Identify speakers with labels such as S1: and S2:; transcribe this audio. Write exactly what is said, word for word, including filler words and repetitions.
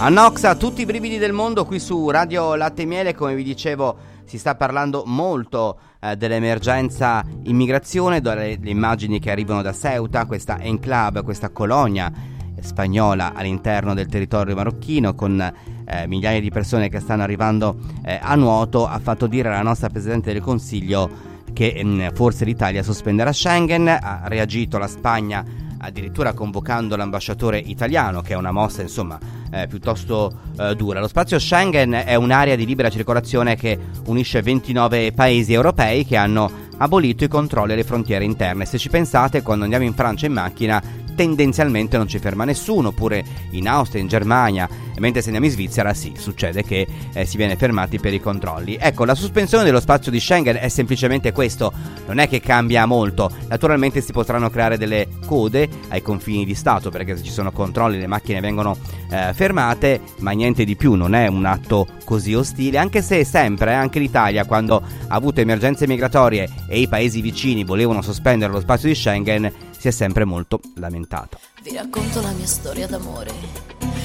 S1: Annoxa, tutti i brividi del mondo qui su Radio Latte e Miele. Come vi dicevo, si sta parlando molto eh, dell'emergenza immigrazione, dalle le immagini che arrivano da Ceuta, questa enclave, questa colonia spagnola all'interno del territorio marocchino, con eh, migliaia di persone che stanno arrivando eh, a nuoto, ha fatto dire alla nostra Presidente del Consiglio che mh, forse l'Italia sospenderà Schengen. Ha reagito la Spagna addirittura convocando l'ambasciatore italiano, che è una mossa insomma eh, piuttosto eh, dura. Lo spazio Schengen è un'area di libera circolazione che unisce ventinove paesi europei che hanno abolito i controlli alle frontiere interne. Se ci pensate, quando andiamo in Francia in macchina tendenzialmente non ci ferma nessuno, pure in Austria, in Germania, mentre se andiamo in Svizzera sì, succede che eh, si viene fermati per i controlli. Ecco, la sospensione dello spazio di Schengen è semplicemente questo, non è che cambia molto. Naturalmente si potranno creare delle code ai confini di Stato, perché se ci sono controlli le macchine vengono eh, fermate, ma niente di più, non è un atto così ostile, anche se sempre, eh, anche l'Italia, quando ha avuto emergenze migratorie e i paesi vicini volevano sospendere lo spazio di Schengen, si è sempre molto lamentato.
S2: Vi racconto la mia storia d'amore.